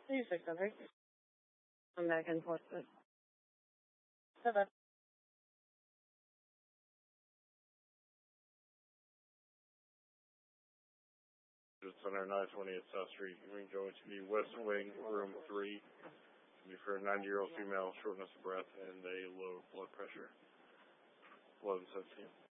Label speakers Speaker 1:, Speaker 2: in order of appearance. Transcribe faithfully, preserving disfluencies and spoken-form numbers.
Speaker 1: Two six hundred. I'm back in Portsmouth. Bye-bye.
Speaker 2: It's under nine twentieth South Street. We can go into the West Wing, room three. Be for a ninety-year-old female, shortness of breath, and a low blood pressure. eleven seventeen.